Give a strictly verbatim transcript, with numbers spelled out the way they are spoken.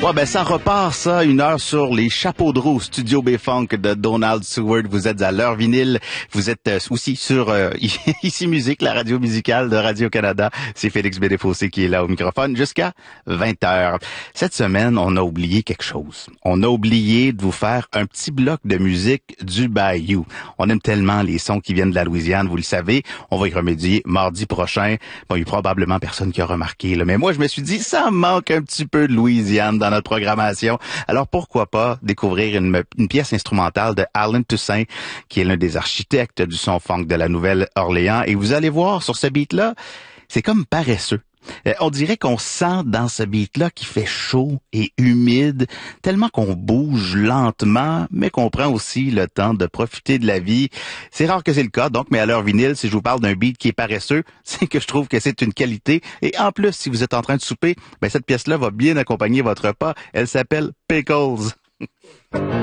Ouais, ben ça repart ça, une heure sur les chapeaux de roue, Studio B-Funk de Donald Stewart. Vous êtes à l'heure vinyle. Vous êtes euh, aussi sur euh, Ici Musique, la radio musicale de Radio-Canada. C'est Félix Bédéfossé qui est là au microphone jusqu'à vingt heures. Cette semaine, on a oublié quelque chose. On a oublié de vous faire un petit bloc de musique du Bayou. On aime tellement les sons qui viennent de la Louisiane, vous le savez. On va y remédier mardi prochain. Bon, il y a probablement personne qui a remarqué, là, mais moi, je me suis dit, ça manque un petit peu de Louisiane dans notre programmation. Alors pourquoi pas découvrir une, une pièce instrumentale de Alan Toussaint, qui est l'un des architectes du son funk de la Nouvelle-Orléans. Et vous allez voir, sur ce beat-là, c'est comme paresseux. Euh, on dirait qu'on sent dans ce beat-là qu'il fait chaud et humide, tellement qu'on bouge lentement, mais qu'on prend aussi le temps de profiter de la vie. C'est rare que c'est le cas, donc, mais à l'heure vinyle, si je vous parle d'un beat qui est paresseux, c'est que je trouve que c'est une qualité. Et en plus, si vous êtes en train de souper, ben cette pièce-là va bien accompagner votre repas. Elle s'appelle Pickles.